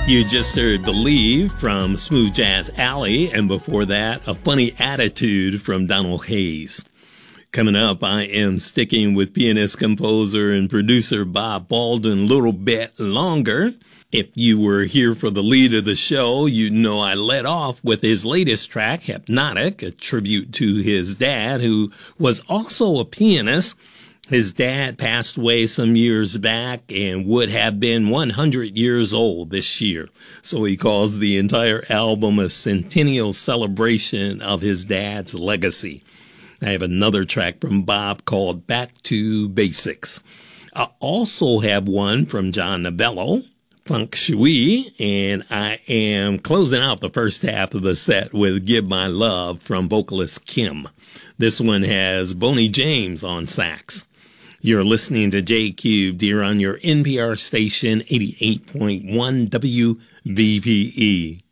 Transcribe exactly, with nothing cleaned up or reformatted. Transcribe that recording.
You just heard Believe from Smooth Jazz Alley, and before that, A Funny Attitude from Donald Hayes. Coming up, I am sticking with pianist, composer, and producer Bob Baldwin a little bit longer. If you were here for the lead of the show, you know I led off with his latest track, Hypnotic, a tribute to his dad, who was also a pianist. His dad passed away some years back and would have been one hundred years old this year. So he calls the entire album a centennial celebration of his dad's legacy. I have another track from Bob called Back to Basics. I also have one from John Novello, Funk Shui, and I am closing out the first half of the set with Give My Love from vocalist Kim. This one has Boney James on sax. You're listening to J Cubed here on your N P R station, eighty-eight point one W V P E.